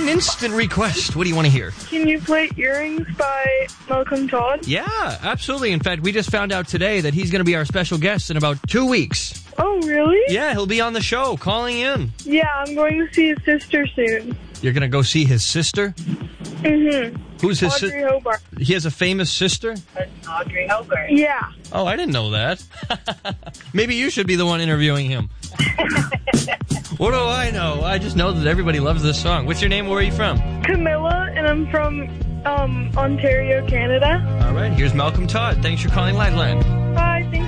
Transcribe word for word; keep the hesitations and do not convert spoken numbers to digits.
an instant request. What do you want to hear? Can you play Earrings by Malcolm Todd? Yeah, absolutely. In fact, we just found out today that he's going to be our special guest in about two weeks. Oh, really? Yeah, he'll be on the show, calling in. Yeah, I'm going to see his sister soon. You're going to go see his sister? Mm-hmm. Who's his sister? Audrey Hobart. He has a famous sister? Audrey Hobart. Yeah. Oh, I didn't know that. Maybe you should be the one interviewing him. What do I know? I just know that everybody loves this song. What's your name? Where are you from? Camilla, and I'm from um, Ontario, Canada. All right, here's Malcolm Todd. Thanks for calling Liveland.